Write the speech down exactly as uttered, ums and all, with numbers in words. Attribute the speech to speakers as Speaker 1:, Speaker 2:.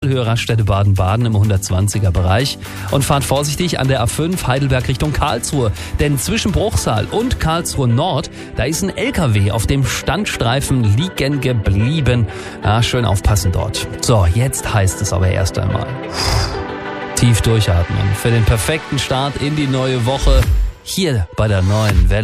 Speaker 1: Höhe Raststätte Baden-Baden im hundertzwanziger Bereich. Und fahrt vorsichtig an der A fünf Heidelberg Richtung Karlsruhe. Denn zwischen Bruchsal und Karlsruhe Nord, da ist ein L K W auf dem Standstreifen liegen geblieben. Ja, schön aufpassen dort. So, jetzt heißt es aber erst einmal tief durchatmen für den perfekten Start in die neue Woche hier bei der neuen Welle.